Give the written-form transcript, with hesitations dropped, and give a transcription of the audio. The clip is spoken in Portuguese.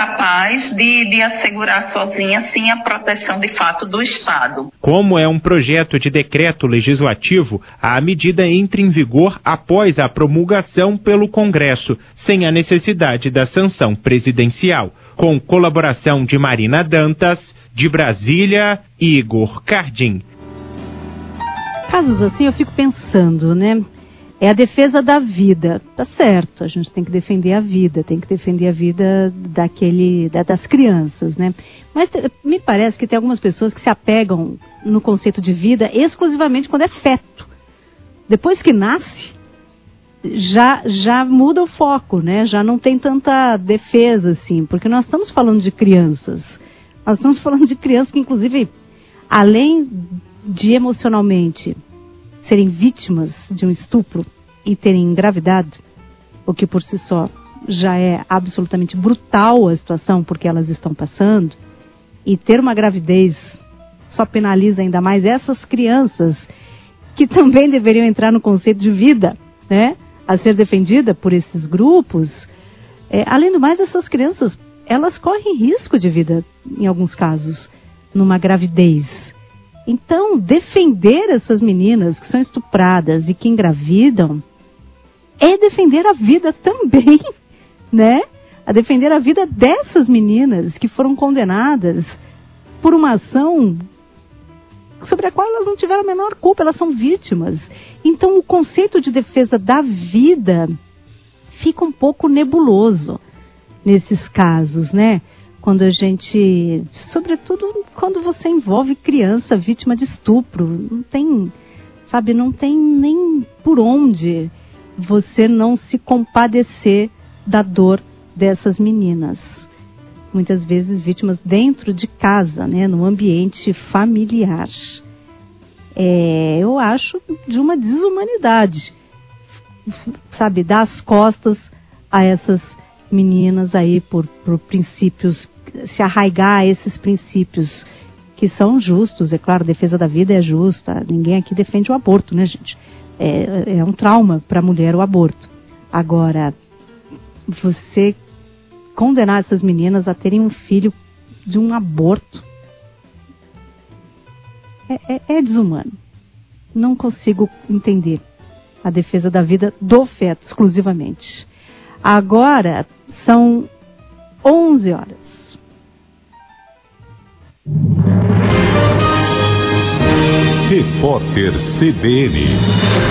capaz de assegurar sozinha, sim, a proteção de fato do Estado. Como é um projeto de decreto legislativo, a medida entra em vigor após a promulgação pelo Congresso, sem a necessidade da sanção presidencial. Com colaboração de Marina Dantas, de Brasília, Igor Cardim. Casos assim eu fico pensando, né? É a defesa da vida, tá certo, a gente tem que defender a vida, das crianças, né? Mas me parece que tem algumas pessoas que se apegam no conceito de vida exclusivamente quando é feto. Depois que nasce, já muda o foco, né? Já não tem tanta defesa assim, porque nós estamos falando de crianças. Nós estamos falando de crianças que, inclusive, além de emocionalmente serem vítimas de um estupro e terem engravidado, o que por si só já é absolutamente brutal a situação porque elas estão passando, e ter uma gravidez só penaliza ainda mais essas crianças que também deveriam entrar no conceito de vida, né, a ser defendida por esses grupos. Além do mais, essas crianças, elas correm risco de vida, em alguns casos, numa gravidez. Então, defender essas meninas que são estupradas e que engravidam é defender a vida também, né? A defender a vida dessas meninas que foram condenadas por uma ação sobre a qual elas não tiveram a menor culpa, elas são vítimas. Então, o conceito de defesa da vida fica um pouco nebuloso nesses casos, né? Quando a gente, sobretudo quando você envolve criança vítima de estupro, não tem nem por onde você não se compadecer da dor dessas meninas. Muitas vezes vítimas dentro de casa, né, no ambiente familiar. Eu acho de uma desumanidade, dar as costas a essas meninas aí por princípios, se arraigar a esses princípios que são justos. É claro, a defesa da vida é justa, ninguém aqui defende o aborto, né, gente? É um trauma para a mulher o aborto. Agora, você condenar essas meninas a terem um filho de um aborto é desumano. Não consigo entender a defesa da vida do feto exclusivamente. Agora são 11 horas. Repórter CBN.